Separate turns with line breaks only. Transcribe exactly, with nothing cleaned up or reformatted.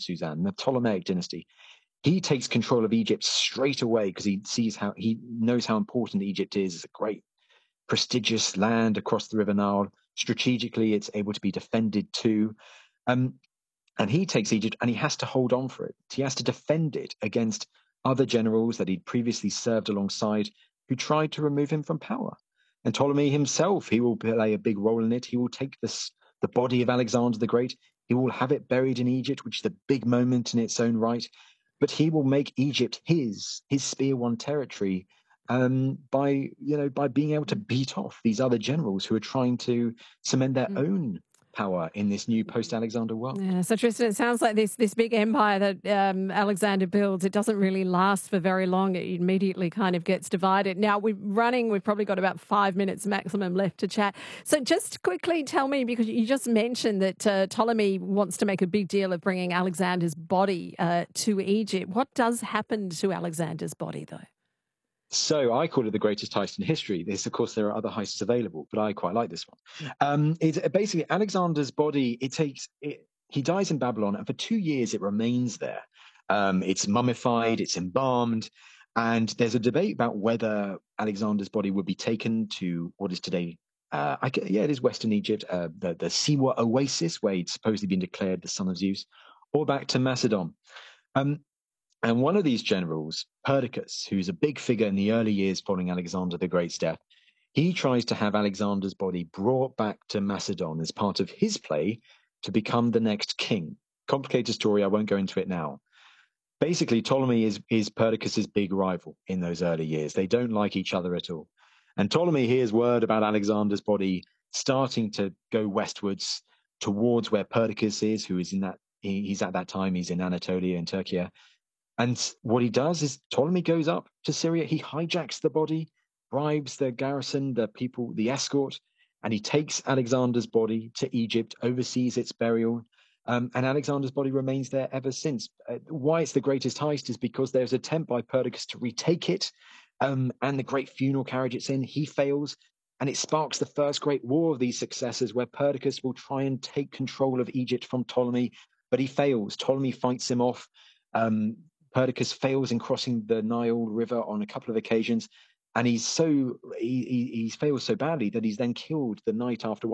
Suzanne, the Ptolemaic dynasty. He takes control of Egypt straight away because he sees how he knows how important Egypt is. It's a great, prestigious land across the River Nile. Strategically, it's able to be defended too. Um, and he takes Egypt and he has to hold on for it. He has to defend it against other generals that he'd previously served alongside who tried to remove him from power. And Ptolemy himself, he will play a big role in it. He will take this, the body of Alexander the Great. He will have it buried in Egypt, which is a big moment in its own right. But he will make Egypt his, his spear one territory um, by, you know, by being able to beat off these other generals who are trying to cement their mm. own power in this new post-Alexander world.
Yeah, so Tristan, it sounds like this this big empire that um, Alexander builds, it doesn't really last for very long. It immediately kind of gets divided. Now, we're running, we've probably got about five minutes maximum left to chat. So just quickly tell me, because you just mentioned that uh, Ptolemy wants to make a big deal of bringing Alexander's body uh, to Egypt. What does happen to Alexander's body, though?
So I call it the greatest heist in history. This, of course, there are other heists available, but I quite like this one. Um, it's basically Alexander's body. It takes it, he dies in Babylon, and for two years it remains there. Um, it's mummified, it's embalmed, and there's a debate about whether Alexander's body would be taken to what is today, uh, I, yeah, it is Western Egypt, uh, the the Siwa Oasis, where he'd supposedly been declared the son of Zeus, or back to Macedon. Um, And one of these generals, Perdiccas, who's a big figure in the early years following Alexander the Great's death, he tries to have Alexander's body brought back to Macedon as part of his play to become the next king. Complicated story, I won't go into it now. Basically, Ptolemy is, is Perdiccas' big rival in those early years. They don't like each other at all. And Ptolemy hears word about Alexander's body starting to go westwards towards where Perdiccas is, who is in that, he, he's at that time, he's in Anatolia in Turkey. And what he does is Ptolemy goes up to Syria. He hijacks the body, bribes the garrison, the people, the escort, and he takes Alexander's body to Egypt, oversees its burial. Um, and Alexander's body remains there ever since. Uh, why it's the greatest heist is because there's an attempt by Perdiccas to retake it, um, and the great funeral carriage it's in, he fails. And it sparks the first great war of these successors, where Perdiccas will try and take control of Egypt from Ptolemy, but he fails. Ptolemy fights him off. Um, Perdiccas fails in crossing the Nile River on a couple of occasions, and he's so he, he, he fails so badly that he's then killed the night after